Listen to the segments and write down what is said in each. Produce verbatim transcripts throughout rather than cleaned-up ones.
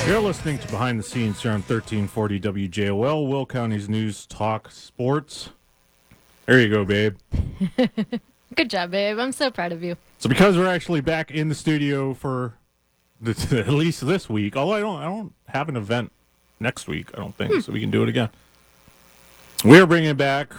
You're listening to Behind the Scenes here on thirteen forty W J O L, Will County's News Talk Sports. There you go, babe. Good job, babe. I'm so proud of you. So because we're actually back in the studio for the, at least this week, although I don't, I don't have an event next week, I don't think, hmm. so we can do it again. We're bringing back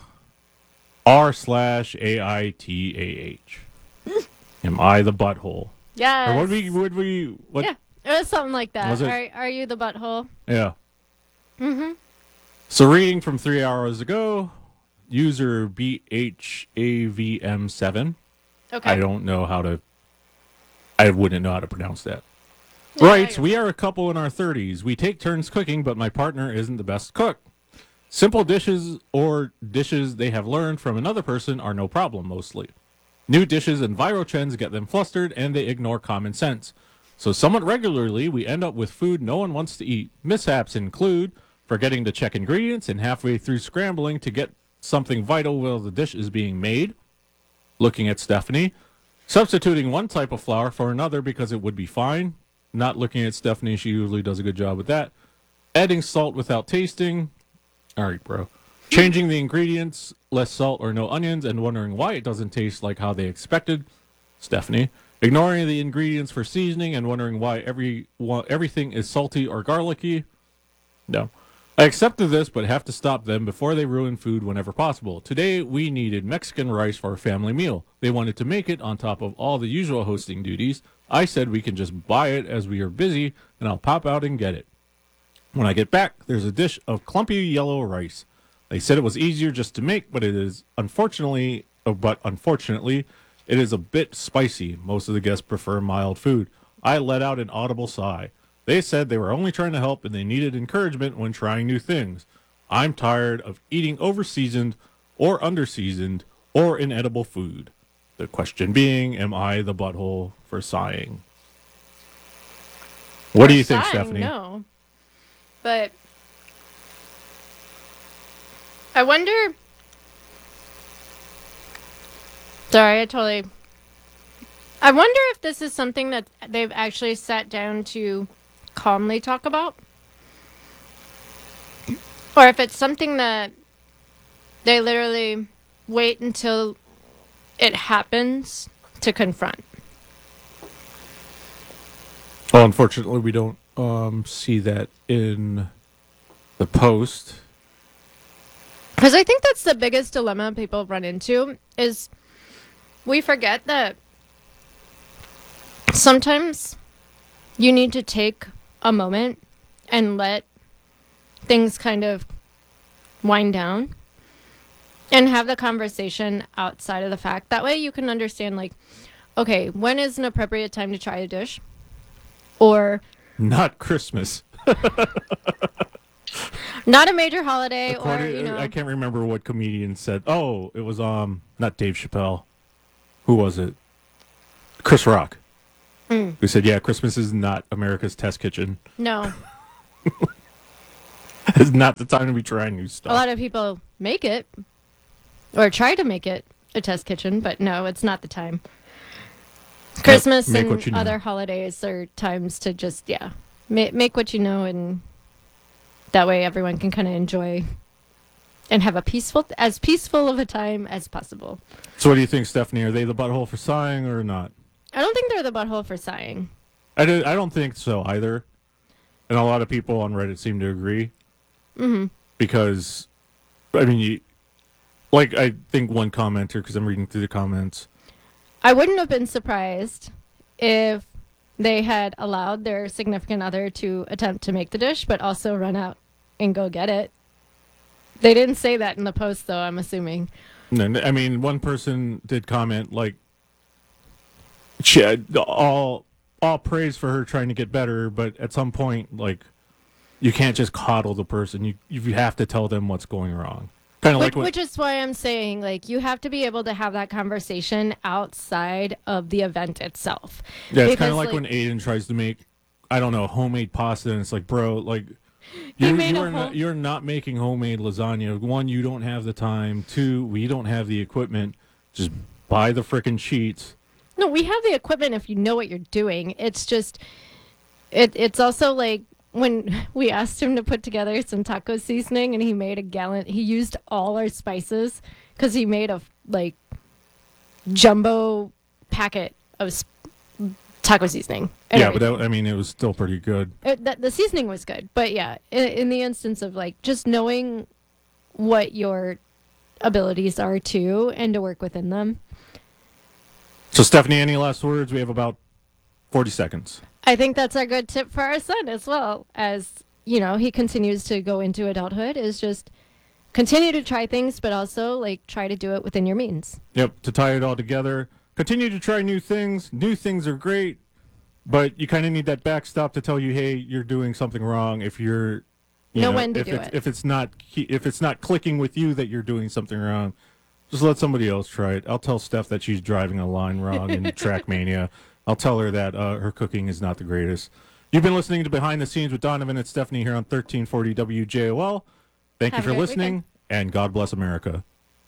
R slash A I T A H. Am I the butthole? Yes. Or would we, would we, what? Yeah, it was something like that. Was it? Are, are you the butthole? Yeah. Mm-hmm. So reading from three hours ago, user B H A V M seven. Okay. I don't know how to, I wouldn't know how to pronounce that. Yeah, Writes, we are a couple in our thirties. We take turns cooking, but my partner isn't the best cook. Simple dishes or dishes they have learned from another person are no problem, mostly. New dishes and viral trends get them flustered, and they ignore common sense. So somewhat regularly, we end up with food no one wants to eat. Mishaps include forgetting to check ingredients and halfway through scrambling to get something vital while the dish is being made. Looking at Stephanie. Substituting one type of flour for another because it would be fine. Not looking at Stephanie, she usually does a good job with that. Adding salt without tasting. All right, bro. Changing the ingredients, less salt or no onions, and wondering why it doesn't taste like how they expected. Stephanie. Ignoring the ingredients for seasoning and wondering why every why everything is salty or garlicky. No. I accepted this, but have to stop them before they ruin food whenever possible. Today, we needed Mexican rice for a family meal. They wanted to make it on top of all the usual hosting duties. I said we can just buy it as we are busy, and I'll pop out and get it. When I get back, there's a dish of clumpy yellow rice. They said it was easier just to make, but it is unfortunately, oh, but unfortunately, it is a bit spicy. Most of the guests prefer mild food. I let out an audible sigh. They said they were only trying to help and they needed encouragement when trying new things. I'm tired of eating over-seasoned or under-seasoned or inedible food. The question being, am I the butthole for sighing? What do you think, Sighing, Stephanie? No. But I wonder. Sorry, I totally. I wonder if this is something that they've actually sat down to calmly talk about. Or if it's something that they literally wait until it happens to confront. Well, unfortunately, we don't um, see that in the post. Because I think that's the biggest dilemma people run into is we forget that sometimes you need to take a moment and let things kind of wind down and have the conversation outside of the fact. That way you can understand, like, okay, when is an appropriate time to try a dish? Or not Christmas. Not a major holiday. According, or, you know. I can't remember what comedian said. Oh, it was um not Dave Chappelle. Who was it? Chris Rock. Mm. Who said, yeah, Christmas is not America's test kitchen. No. It's not the time to be trying new stuff. A lot of people make it or try to make it a test kitchen, but no, it's not the time. Christmas Make and what you know. other holidays are times to just, yeah, make, make what you know, and that way everyone can kind of enjoy and have a peaceful, as peaceful of a time as possible. So what do you think, Stephanie? Are they the butthole for sighing or not? I don't think they're the butthole for sighing. I, did, I don't think so either. And a lot of people on Reddit seem to agree. Mm-hmm. Because, I mean, you, like, I think one commenter, because I'm reading through the comments. I wouldn't have been surprised if they had allowed their significant other to attempt to make the dish, but also run out and go get it. They didn't say that in the post, though, I'm assuming. No, I mean, one person did comment, like, she, all, all praise for her trying to get better, but at some point, like, you can't just coddle the person. You you have to tell them what's going wrong. Kind of Which, like what, which is why I'm saying, like, you have to be able to have that conversation outside of the event itself. yeah, it's Because, kind of like, like when Aiden tries to make, I don't know, homemade pasta, and it's like, bro, like, you're, made you a are not, whole- you're not making homemade lasagna. One, you don't have the time. Two, we don't have the equipment. Just buy the frickin' sheets. No, we have the equipment if you know what you're doing. It's just it it's also like when we asked him to put together some taco seasoning and he made a gallon, he used all our spices because he made a like jumbo packet of sp- taco seasoning. And Yeah, it- but that, I mean, it was still pretty good. it, the, the seasoning was good, but yeah, in, in the instance of like just knowing what your abilities are too and to work within them. So, Stephanie, any last words? We have about forty seconds. I think that's a good tip for our son as well, as you know, he continues to go into adulthood, is just continue to try things, but also like try to do it within your means. Yep, to tie it all together, continue to try new things. New things are great, but you kind of need that backstop to tell you, hey, you're doing something wrong. If you're, you Know know, when to if do it's, it. if it's not if it's not clicking with you that you're doing something wrong, just let somebody else try it. I'll tell Steph that she's driving a line wrong in Trackmania. I'll tell her that uh, her cooking is not the greatest. You've been listening to Behind the Scenes with Donovan and Stephanie here on thirteen forty W J O L. Thank Have a you for great listening, weekend. and God bless America.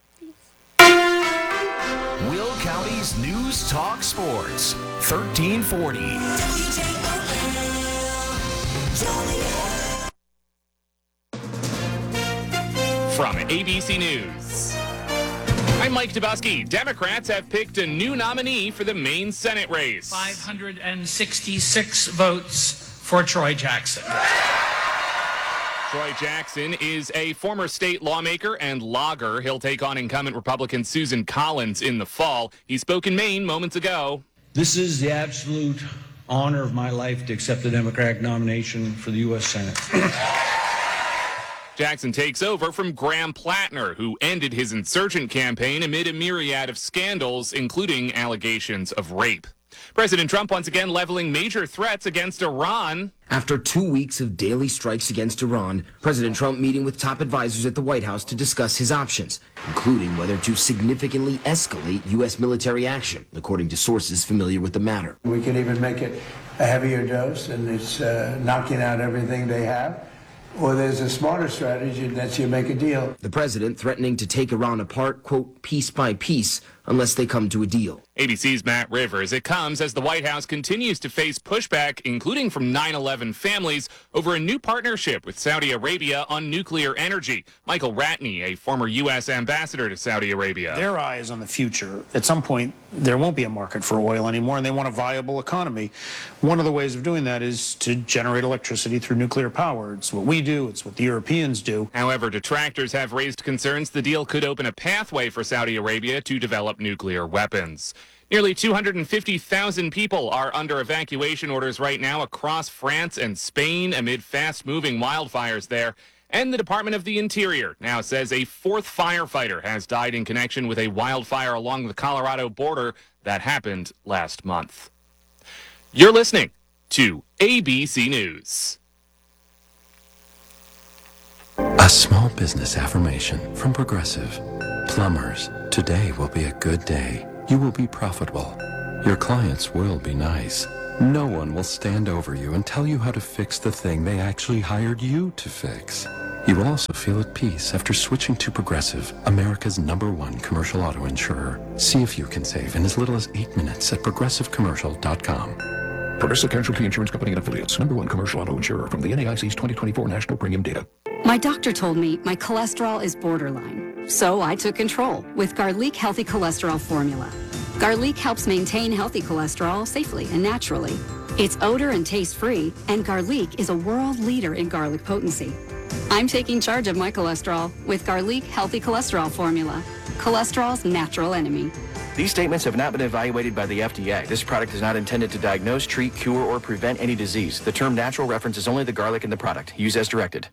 Will County's News Talk Sports, thirteen forty. From A B C News, I'm Mike Dubusky. Democrats have picked a new nominee for the Maine Senate race. five hundred sixty-six votes for Troy Jackson. Troy Jackson is a former state lawmaker and logger. He'll take on incumbent Republican Susan Collins in the fall. He spoke in Maine moments ago. This is the absolute honor of my life to accept the Democratic nomination for the U S Senate. Jackson takes over from Graham Plattner, who ended his insurgent campaign amid a myriad of scandals, including allegations of rape. President Trump once again leveling major threats against Iran. After two weeks of daily strikes against Iran, President Trump meeting with top advisors at the White House to discuss his options, including whether to significantly escalate U S military action, according to sources familiar with the matter. We can even make it a heavier dose, and it's uh, knocking out everything they have. Or there's a smarter strategy, and that's you make a deal. The president threatening to take Iran apart, quote, piece by piece, unless they come to a deal. A B C's Matt Rivers. It comes as the White House continues to face pushback, including from nine eleven families, over a new partnership with Saudi Arabia on nuclear energy. Michael Ratney, a former U S ambassador to Saudi Arabia. Their eye is on the future. At some point, there won't be a market for oil anymore, and they want a viable economy. One of the ways of doing that is to generate electricity through nuclear power. It's what we do. It's what the Europeans do. However, detractors have raised concerns the deal could open a pathway for Saudi Arabia to develop nuclear weapons. Nearly two hundred fifty thousand people are under evacuation orders right now across France and Spain amid fast-moving wildfires there. And the Department of the Interior now says a fourth firefighter has died in connection with a wildfire along the Colorado border that happened last month. You're listening to A B C News. A small business affirmation from Progressive. Plumbers, today will be a good day. You will be profitable. Your clients will be nice. No one will stand over you and tell you how to fix the thing they actually hired you to fix. You will also feel at peace after switching to Progressive, America's number one commercial auto insurer. See if you can save in as little as eight minutes at progressive commercial dot com. Progressive Casualty Insurance Company and Affiliates. Number one commercial auto insurer from the N A I C's twenty twenty-four National Premium Data. My doctor told me my cholesterol is borderline, so I took control with Garlic Healthy Cholesterol Formula. Garlic helps maintain healthy cholesterol safely and naturally. It's odor and taste-free, and Garlic is a world leader in garlic potency. I'm taking charge of my cholesterol with Garlic Healthy Cholesterol Formula, cholesterol's natural enemy. These statements have not been evaluated by the F D A. This product is not intended to diagnose, treat, cure, or prevent any disease. The term natural references only the garlic in the product. Use as directed.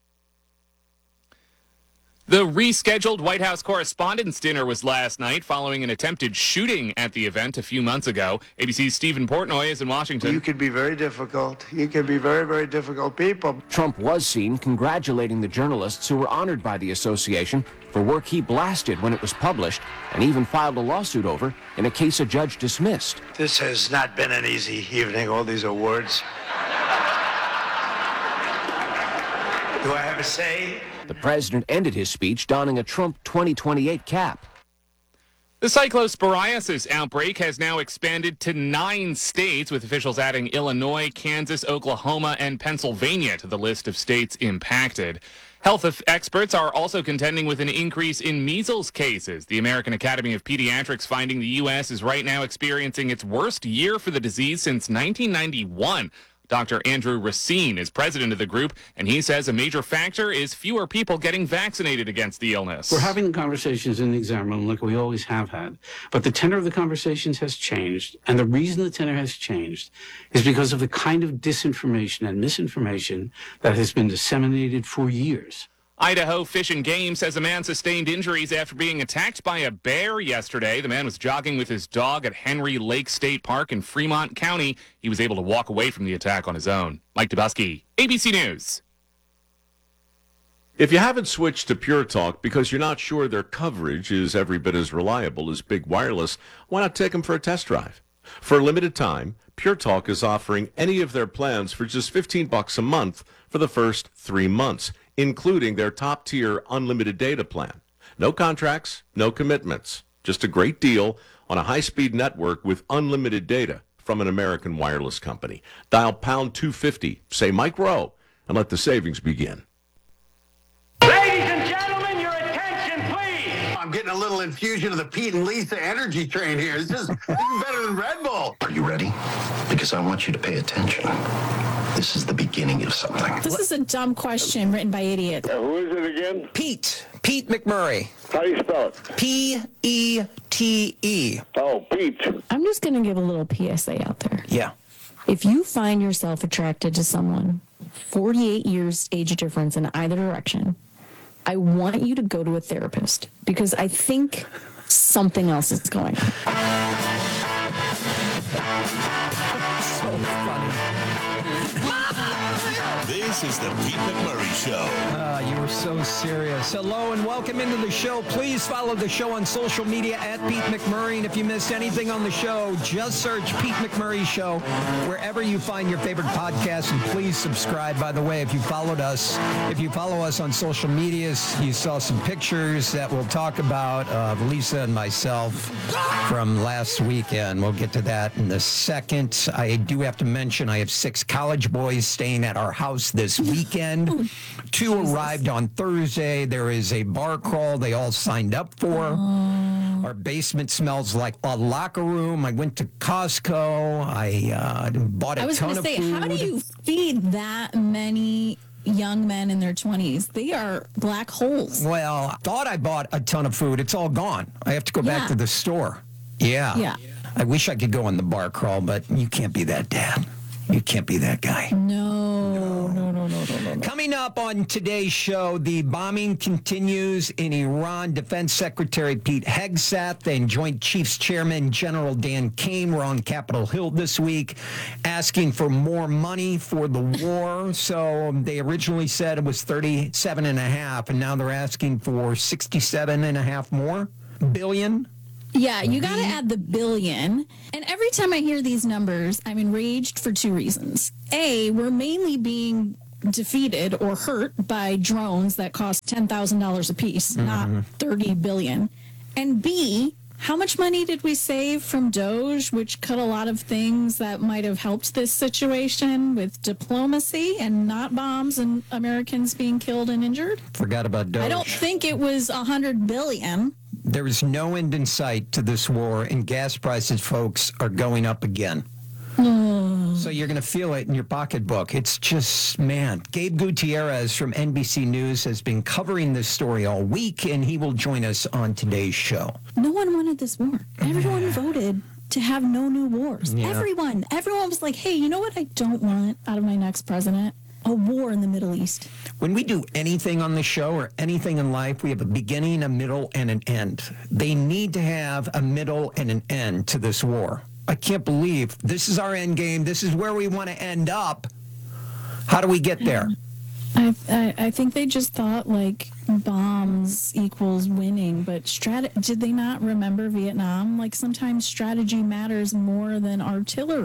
The rescheduled White House Correspondents' Dinner was last night following an attempted shooting at the event a few months ago. A B C's Stephen Portnoy is in Washington. You can be very difficult. You can be very, very difficult people. Trump was seen congratulating the journalists who were honored by the association for work he blasted when it was published, and even filed a lawsuit over in a case a judge dismissed. This has not been an easy evening, all these awards. Do I have a say? The president ended his speech donning a Trump twenty twenty-eight cap. The cyclosporiasis outbreak has now expanded to nine states, with officials adding Illinois, Kansas, Oklahoma, and Pennsylvania to the list of states impacted. Health experts are also contending with an increase in measles cases. The American Academy of Pediatrics finding the U S is right now experiencing its worst year for the disease since nineteen ninety-one. Doctor Andrew Racine is president of the group, and he says a major factor is fewer people getting vaccinated against the illness. We're having conversations in the exam room like we always have had, but the tenor of the conversations has changed, and the reason the tenor has changed is because of the kind of disinformation and misinformation that has been disseminated for years. Idaho Fish and Game says a man sustained injuries after being attacked by a bear yesterday. The man was jogging with his dog at Henry Lake State Park in Fremont County. He was able to walk away from the attack on his own. Mike Dubusky, A B C News. If you haven't switched to Pure Talk because you're not sure their coverage is every bit as reliable as Big Wireless, why not take them for a test drive? For a limited time, Pure Talk is offering any of their plans for just fifteen bucks a month for the first three months, including their top-tier unlimited data plan. No contracts, no commitments, just a great deal on a high-speed network with unlimited data from an American wireless company. Dial pound two fifty, say Mike Rowe, and let the savings begin. Ladies and gentlemen, your attention, please. I'm getting a little infusion of the Pete and Lisa energy train here. This is, this is better than Red Bull. Are you ready? Because I want you to pay attention. This is the beginning of something. This is a dumb question written by idiots. Uh, who is it again? Pete. Pete McMurray. How do you spell it? P E T E. Oh, Pete. I'm just going to give a little P S A out there. Yeah. If you find yourself attracted to someone, forty-eight years age difference in either direction, I want you to go to a therapist because I think something else is going on. So funny. This is the Pete McMurray Show. Uh, you were so serious. Hello and welcome into the show. Please follow the show on social media at Pete McMurray. And if you missed anything on the show, just search Pete McMurray Show wherever you find your favorite podcast. And please subscribe. By the way, if you followed us, if you follow us on social medias, you saw some pictures that we'll talk about of Lisa and myself from last weekend. We'll get to that in a second. I do have to mention I have six college boys staying at our house this weekend. Two arrived on Thursday. There is a bar crawl they all signed up for. Oh. Our basement smells like a locker room. I went to Costco. I uh, bought a I was ton gonna of say, food. how do you feed that many young men in their twenties? They are black holes. Well, I thought I bought a ton of food. It's all gone. I have to go Yeah. back to the store. Yeah. Yeah. I wish I could go on the bar crawl, but you can't be that dad. You can't be that guy. No, no, no, no, no, no, no. Coming up on today's show, the bombing continues in Iran. Defense Secretary Pete Hegseth and Joint Chiefs Chairman General Dan Kane were on Capitol Hill this week asking for more money for the war. So they originally said it was thirty-seven and a half, and now they're asking for sixty-seven and a half more billion. Yeah, you got to add the billion. And every time I hear these numbers, I'm enraged for two reasons. A, we're mainly being defeated or hurt by drones that cost ten thousand dollars a piece, mm-hmm. not thirty billion dollars. And B, how much money did we save from Doge, which cut a lot of things that might have helped this situation with diplomacy and not bombs and Americans being killed and injured? Forgot about Doge. I don't think it was one hundred billion dollars. There is no end in sight to this war, and gas prices, folks, are going up again. Mm. So you're going to feel it in your pocketbook. It's just, man. Gabe Gutierrez from N B C News has been covering this story all week, and he will join us on today's show. No one wanted this war. Everyone voted to have no new wars. Yeah. Everyone. Everyone was like, hey, you know what I don't want out of my next president? A war in the Middle East. When we do anything on the show or anything in life, we have a beginning, a middle, and an end. They need to have a middle and an end to this war. I can't believe this is our end game. This is where we want to end up. How do we get there? I, I I think they just thought like bombs equals winning, but strat- did they not remember Vietnam? Like sometimes strategy matters more than artillery.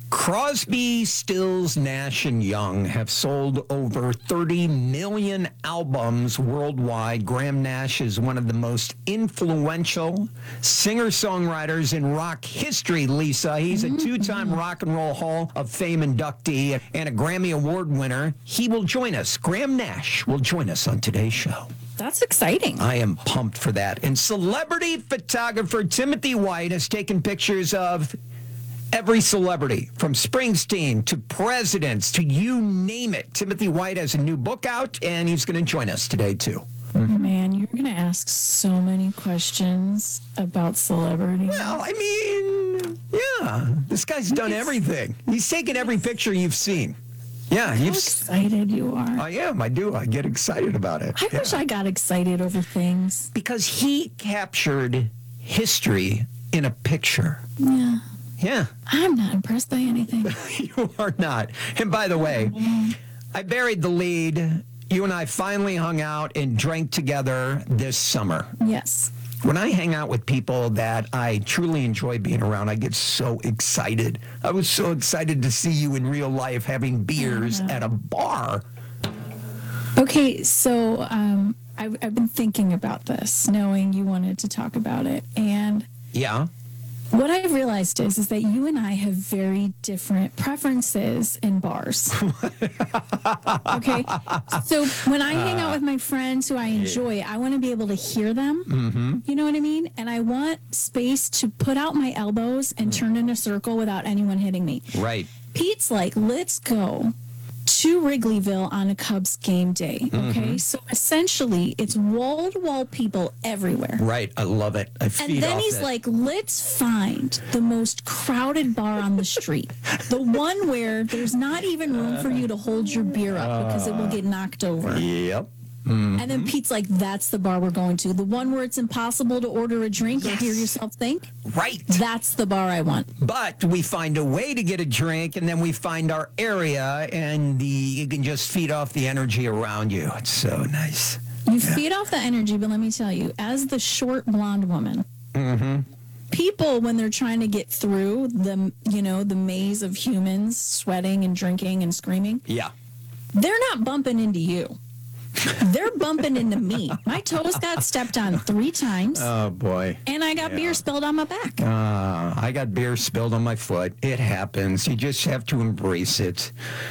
Crosby, Stills, Nash, and Young have sold over thirty million albums worldwide. Graham Nash is one of the most influential singer-songwriters in rock history, Lisa. He's a two-time Rock and Roll Hall of Fame inductee and a Grammy Award winner. He will join us. Graham Nash will join us on today's show. That's exciting. I am pumped for that. And celebrity photographer Timothy White has taken pictures of every celebrity, from Springsteen to presidents to you name it. Timothy White has a new book out, and he's going to join us today, too. Mm-hmm. Man, you're going to ask so many questions about celebrities. Well, I mean, yeah, this guy's done everything. He's taken every picture you've seen. Yeah, How you've excited you are. I am. I do. I get excited about it. I yeah. wish I got excited over things. Because he captured history in a picture. Yeah. Yeah. I'm not impressed by anything. You are not. And by the way, I buried the lead. You and I finally hung out and drank together this summer. Yes. When I hang out with people that I truly enjoy being around, I get so excited. I was so excited to see you in real life having beers at a bar. Okay, so um, I've, I've been thinking about this, knowing you wanted to talk about it. And yeah. What I've realized is, is that you and I have very different preferences in bars. Okay? So when I hang out with my friends who I enjoy, I want to be able to hear them. Mm-hmm. You know what I mean? And I want space to put out my elbows and turn in a circle without anyone hitting me. Right. Pete's like, let's go to Wrigleyville on a Cubs game day. Okay, Mm-hmm. so essentially it's wall-to-wall people everywhere. Right. I love it. I feed And then off he's it. like, let's find the most crowded bar on the street. The one where there's not even room for you to hold your beer up because it will get knocked over. Yep. Mm-hmm. And then Pete's like, that's the bar we're going to. The one where it's impossible to order a drink or hear yourself think. Right. That's the bar I want. But we find a way to get a drink, and then we find our area, and the you can just feed off the energy around you. It's so nice. You Yeah. feed off the energy, but let me tell you, as the short blonde woman, Mm-hmm. people, when they're trying to get through the, you know, the maze of humans sweating and drinking and screaming, Yeah. they're not bumping into you. They're bumping into me. My toes got stepped on three times, Oh, boy. and I got beer spilled on my back. Uh, I got beer spilled on my foot. It happens. You just have to embrace it.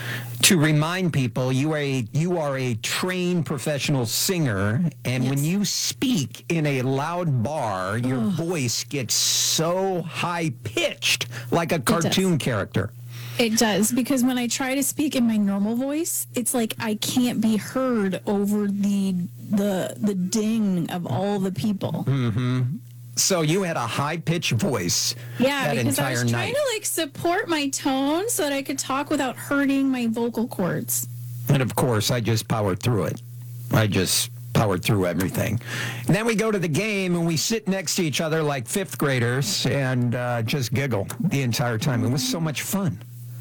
To remind people, you are a, you are a trained professional singer, and when you speak in a loud bar, your voice gets so high-pitched, like a cartoon character. It does, because when I try to speak in my normal voice, it's like I can't be heard over the the the ding of all the people. Mm-hmm. So you had a high-pitched voice Yeah, that because I entire was trying night. to like support my tone so that I could talk without hurting my vocal cords. And of course, I just powered through it. I just powered through everything. And then we go to the game and we sit next to each other like fifth graders and uh, just giggle the entire time. It was so much fun.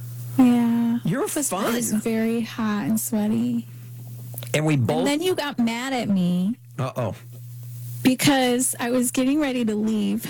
Yeah. You're It was, fun. it was very hot and sweaty. And we both. And then you got mad at me Uh oh. because I was getting ready to leave.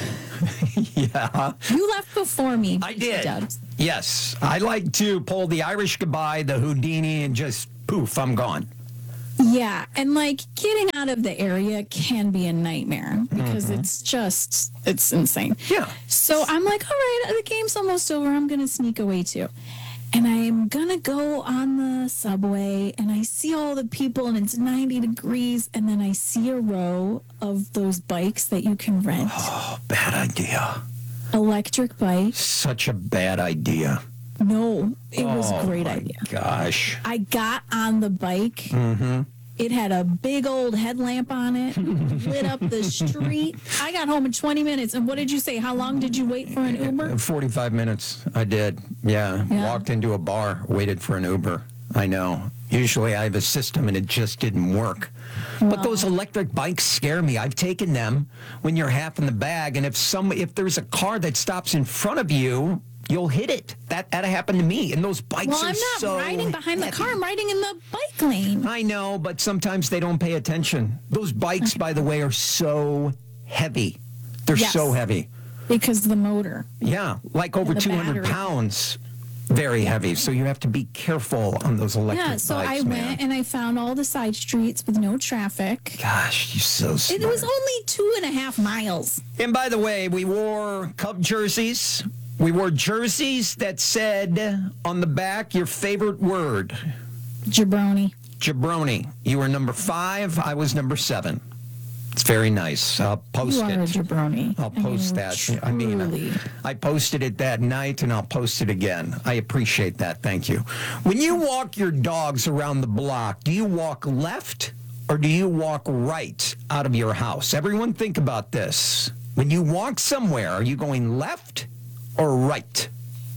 Yeah. You left before me. I did. Dubs. Yes. I like to pull the Irish goodbye, the Houdini, and just poof, I'm gone. Yeah, and like getting out of the area can be a nightmare because Mhm. it's just, it's insane. Yeah. So I'm like, all right, the game's almost over. I'm going to sneak away too. And I'm going to go on the subway and I see all the people and it's ninety degrees. And then I see a row of those bikes that you can rent. Oh, bad idea. Electric bikes. Such a bad idea. No, it was Oh, a great my idea. Gosh. I got on the bike. Mm-hmm. It had a big old headlamp on it, lit up the street. I got home in twenty minutes. And what did you say? How long did you wait for an Uber? forty-five minutes. I did. Yeah. Yeah. Walked into a bar, waited for an Uber. I know. Usually I have a system and it just didn't work. But those electric bikes scare me. I've taken them when you're half in the bag, and if some if there's a car that stops in front of you, you'll hit it. That that happened to me. And those bikes Well, are I'm not so riding behind the heavy. car. I'm riding in the bike lane. I know, but sometimes they don't pay attention. Those bikes, by the way, are so heavy. They're Yes. so heavy. Because of the motor. Yeah, like over the two hundred battery. pounds. Very heavy. So you have to be careful on those electric Yeah, so bikes, I man. went and I found all the side streets with no traffic. Gosh, you're so smart. It was only two and a half miles. And by the way, we wore Cub jerseys. We wore jerseys that said on the back your favorite word. Jabroni. Jabroni. You were number five. I was number seven. It's very nice. I'll post You are it. a jabroni. I'll I post mean, that. I mean, truly. I posted it that night, and I'll post it again. I appreciate that. Thank you. When you walk your dogs around the block, do you walk left or do you walk right out of your house? Everyone think about this. When you walk somewhere, are you going left or right?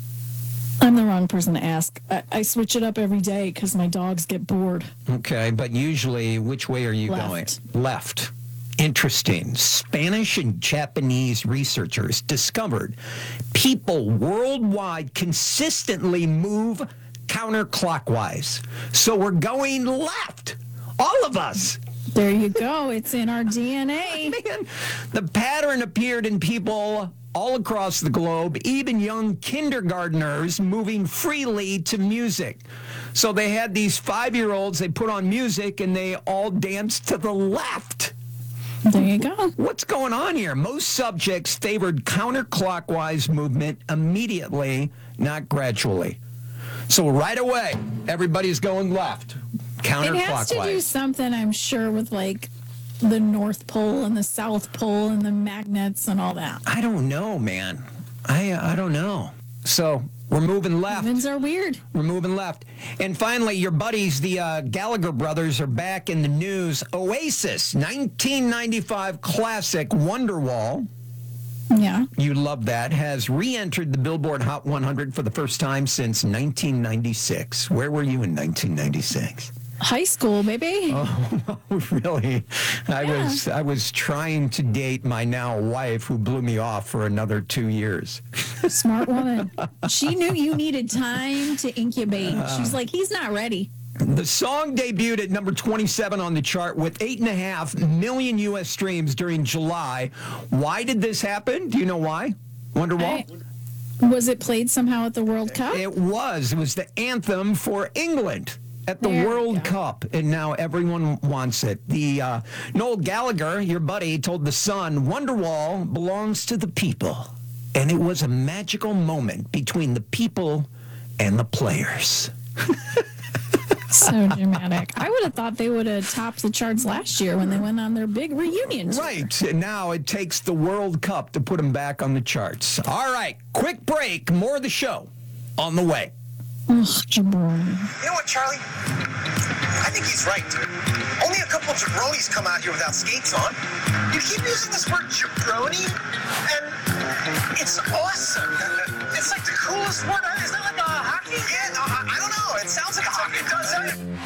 I'm the wrong person to ask. I, I switch it up every day because my dogs get bored. Okay, but usually, which way are you Left. going? Left. Interesting. Spanish and Japanese researchers discovered people worldwide consistently move counterclockwise. So we're going left. All of us. There you go. It's in our D N A. Man, the pattern appeared in people all across the globe, even young kindergartners moving freely to music. So they had these five-year-olds, they put on music, and they all danced to the left. There you go. What's going on here? Most subjects favored counterclockwise movement immediately, not gradually. So right away, everybody's going left, counterclockwise. It has to do something, I'm sure, with like the North Pole and the South Pole and the magnets and all that. I don't know, man. I I don't know. So we're moving left. Humans are weird. We're moving left. And finally, your buddies, the uh, Gallagher brothers, are back in the news. Oasis, nineteen ninety-five classic Wonderwall. Yeah. You love that. Has re-entered the Billboard Hot one hundred for the first time since nineteen ninety-six. Where were you in nineteen ninety-six? High school, baby. Oh, really? I Yeah. was I was trying to date my now wife, who blew me off for another two years. Smart woman. She knew you needed time to incubate. She's like, he's not ready. The song debuted at number twenty-seven on the chart with eight and a half million U S streams during July. Why did this happen? Do you know why? Wonderwall? I, was it played somehow at the World Cup? It was. It was the anthem for England at the There we World go. Cup, and now everyone wants it. The uh, Noel Gallagher, your buddy, told The Sun, Wonderwall belongs to the people, and it was a magical moment between the people and the players. So dramatic. I would have thought they would have topped the charts last year when they went on their big reunion tour. Right, and now it takes the World Cup to put them back on the charts. All right, quick break, more of the show on the way. Ugh, jabroni. You know what, Charlie? I think he's right. Only a couple of jabronis come out here without skates on. You keep using this word jabroni, and it's awesome. It's like the coolest word. Is that like a hockey? Yeah, no, I, I don't know. It sounds like a hockey. It does.